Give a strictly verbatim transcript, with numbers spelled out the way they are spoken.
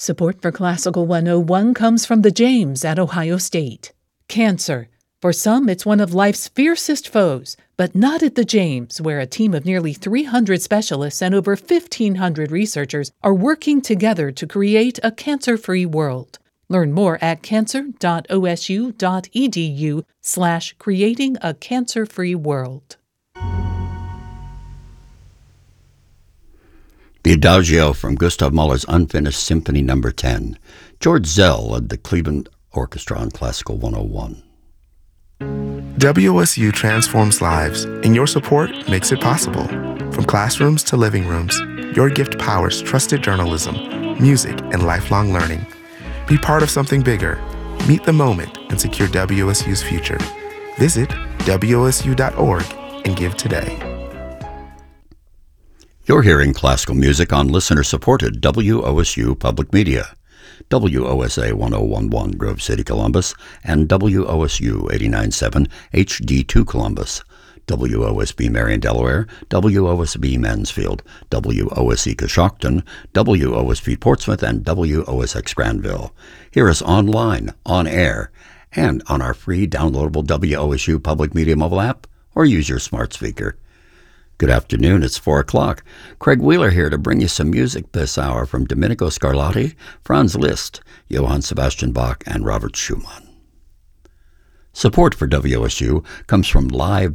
Support for Classical one oh one comes from the James at Ohio State. Cancer. For some, it's one of life's fiercest foes, but not at the James, where a team of nearly three hundred specialists and over fifteen hundred researchers are working together to create a cancer-free world. Learn more at cancer.osu.edu slash creating a cancer-free world. The Adagio from Gustav Mahler's Unfinished Symphony Number ten. George Zell led the Cleveland Orchestra on Classical one oh one. W O S U transforms lives, and your support makes it possible. From classrooms to living rooms, your gift powers trusted journalism, music, and lifelong learning. Be part of something bigger. Meet the moment and secure W O S U's future. Visit W O S U dot org and give today. You're hearing classical music on listener-supported W O S U Public Media. W O S A ten eleven Grove City, Columbus, and W O S U eighty-nine point seven H D two Columbus, W O S B Marion, Delaware, W O S B Mansfield, W O S E Coshocton, W O S B Portsmouth, and W O S X Granville. Hear us online, on air, and on our free downloadable W O S U Public Media mobile app, or use your smart speaker. Good afternoon, it's four o'clock. Craig Wheeler here to bring you some music this hour from Domenico Scarlatti, Franz Liszt, Johann Sebastian Bach, and Robert Schumann. Support for W O S U comes from Live